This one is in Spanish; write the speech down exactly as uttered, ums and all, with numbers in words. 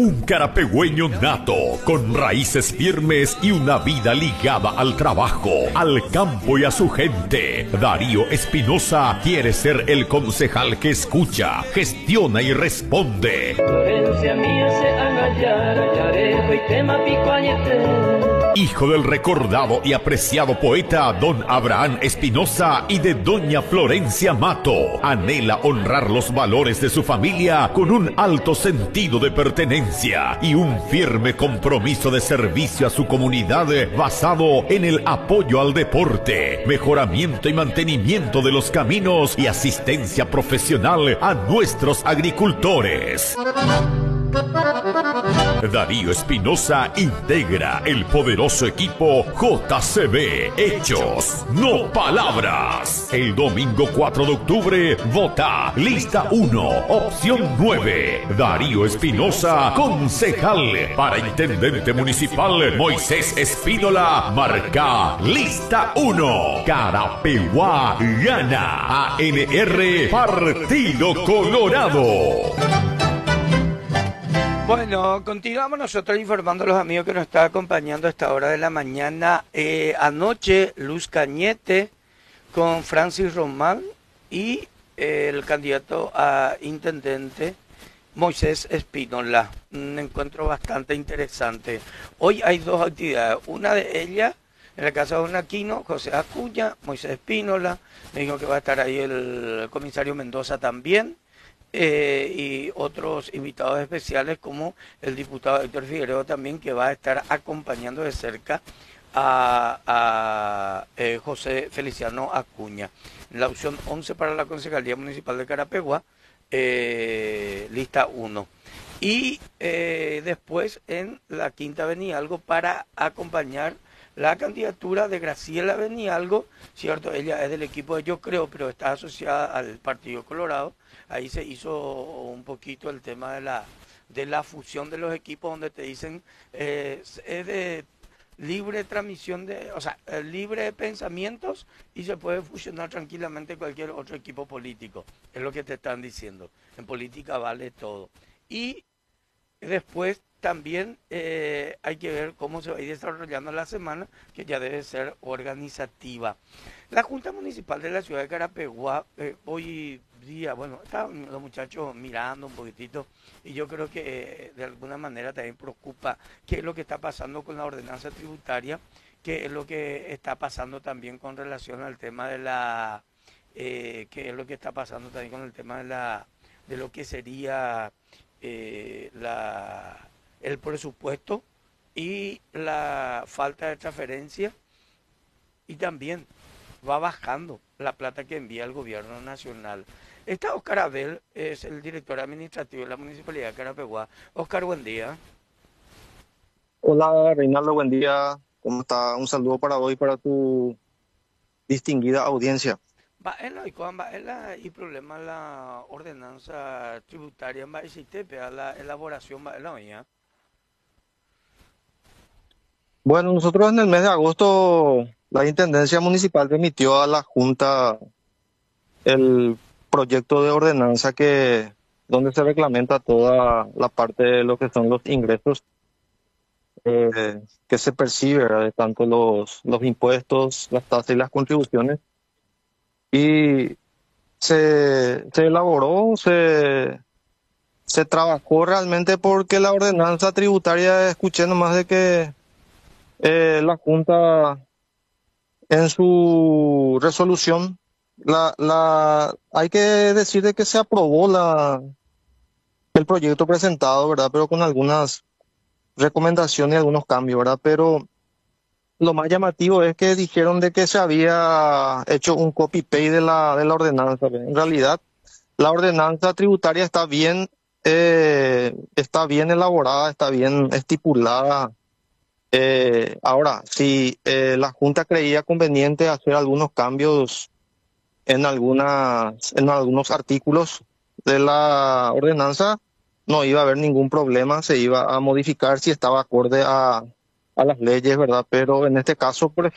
Un carapegüeño nato, con raíces firmes y una vida ligada al trabajo, al campo y a su gente. Darío Espinosa quiere ser el concejal que escucha, gestiona y responde. Florencia mía se agallara, yarejo y tema picoañete. Hijo del recordado y apreciado poeta Don Abraham Espinosa y de Doña Florencia Mato, anhela honrar los valores de su familia con un alto sentido de pertenencia y un firme compromiso de servicio a su comunidad basado en el apoyo al deporte, mejoramiento y mantenimiento de los caminos y asistencia profesional a nuestros agricultores. Darío Espinosa integra el poderoso equipo J C B, hechos, no palabras. El domingo cuatro de octubre, vota lista uno, opción nueve. Darío Espinosa, concejal. Para intendente municipal, Moisés Espínola, marca lista uno. Carapeguá gana. A N R, Partido Colorado. Bueno, continuamos nosotros informando a los amigos que nos están acompañando a esta hora de la mañana. Eh, anoche, Luz Cañete con Francis Román y eh, el candidato a intendente Moisés Espínola. Un encuentro bastante interesante. Hoy hay dos actividades. Una de ellas, en la casa de Don Aquino, José Acuña, Moisés Espínola. Me dijo que va a estar ahí el comisario Mendoza también. Eh, y otros invitados especiales como el diputado Héctor Figueroa también, que va a estar acompañando de cerca a, a eh, José Feliciano Acuña. En la opción once para la Concejalía Municipal de Carapeguá, eh, lista uno. Y eh, después en la Quinta Benialgo para acompañar la candidatura de Graciela Benialgo, cierto, ella es del equipo de Yo Creo, pero está asociada al Partido Colorado. Ahí se hizo un poquito el tema de la de la fusión de los equipos, donde te dicen eh, es de libre transmisión de, o sea, libre de pensamientos y se puede fusionar tranquilamente cualquier otro equipo político. Es lo que te están diciendo. En política vale todo. Y después también eh, hay que ver cómo se va a ir desarrollando la semana, que ya debe ser organizativa. La Junta Municipal de la Ciudad de Carapeguá, eh, hoy día, bueno, estaban los muchachos mirando un poquitito, y yo creo que eh, de alguna manera también preocupa qué es lo que está pasando con la ordenanza tributaria, qué es lo que está pasando también con relación al tema de la, eh, qué es lo que está pasando también con el tema de la, de lo que sería eh, la, el presupuesto y la falta de transferencia, y también va bajando la plata que envía el gobierno nacional. Está Oscar Abel, es el director administrativo de la Municipalidad de Carapeguá. Oscar, buen día. Hola, Reinaldo, buen día. ¿Cómo está? Un saludo para hoy, para tu distinguida audiencia. Va en la va en la y problema la ordenanza tributaria va existe a la elaboración va en la oía. Bueno, nosotros en el mes de agosto la Intendencia Municipal remitió a la Junta el proyecto de ordenanza que donde se reglamenta toda la parte de lo que son los ingresos eh, que se percibe, ¿verdad? De tanto los, los impuestos, las tasas y las contribuciones. Y se, se elaboró, se, se trabajó realmente porque la ordenanza tributaria, escuché nomás de que eh, la Junta en su resolución, la, la, hay que decir de que se aprobó la, el proyecto presentado, ¿verdad? Pero con algunas recomendaciones y algunos cambios, ¿verdad? Pero lo más llamativo es que dijeron de que se había hecho un copy-paste de la, de la ordenanza. En realidad, la ordenanza tributaria está bien, eh, está bien elaborada, está bien estipulada. Eh, ahora, si eh, la Junta creía conveniente hacer algunos cambios en, algunas, en algunos artículos de la ordenanza, no iba a haber ningún problema, se iba a modificar si estaba acorde a, a las leyes, ¿verdad? Pero en este caso, por ejemplo,